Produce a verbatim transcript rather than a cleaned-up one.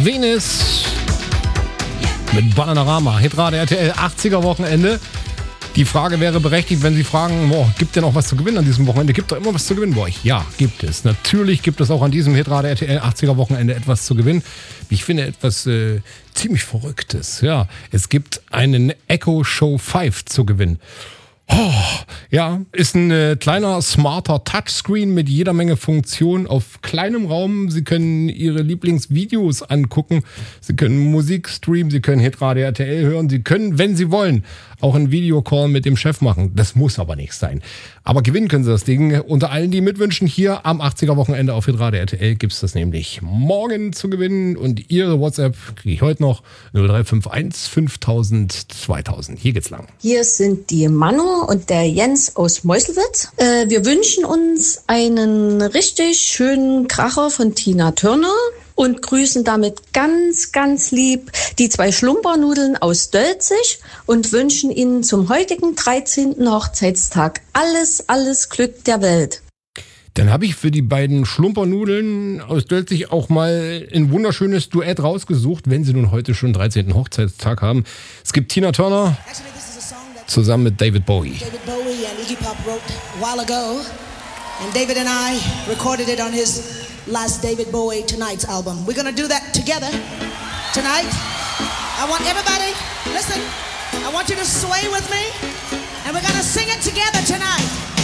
Venus mit Bananarama. Hitrate R T L achtziger Wochenende. Die Frage wäre berechtigt, wenn Sie fragen, boah, gibt denn auch was zu gewinnen an diesem Wochenende? Gibt doch immer was zu gewinnen bei euch? Ja, gibt es. Natürlich gibt es auch an diesem Hitrate R T L achtziger Wochenende etwas zu gewinnen. Ich finde etwas äh, ziemlich Verrücktes. Ja, es gibt einen Echo Show fünf zu gewinnen. Oh, ja, ist ein äh, kleiner, smarter Touchscreen mit jeder Menge Funktionen auf kleinem Raum. Sie können Ihre Lieblingsvideos angucken. Sie können Musik streamen, Sie können Hitrate R T L hören. Sie können, wenn Sie wollen, auch einen Videocall mit dem Chef machen. Das muss aber nicht sein. Aber gewinnen können Sie das Ding. Unter allen, die mitwünschen, hier am achtziger Wochenende auf Hitrate R T L gibt es das nämlich morgen zu gewinnen. Und Ihre WhatsApp kriege ich heute noch null drei fünf eins fünftausend zweitausend. Hier geht's lang. Hier sind die Manu und der Jens aus Meuselwitz. Äh, wir wünschen uns einen richtig schönen Kracher von Tina Turner und grüßen damit ganz, ganz lieb die zwei Schlumpernudeln aus Dölzig und wünschen Ihnen zum heutigen dreizehnten Hochzeitstag alles, alles Glück der Welt. Dann habe ich für die beiden Schlumpernudeln aus Dölzig auch mal ein wunderschönes Duett rausgesucht, wenn sie nun heute schon dreizehnten Hochzeitstag haben. Es gibt Tina Turner zusammen mit David Bowie. David Bowie and Iggy Pop wrote a while ago, and David and I recorded it on his last David Bowie Tonight's album. We're gonna do that together tonight. I want everybody, listen, I want you to sway with me, and we're gonna sing it together tonight.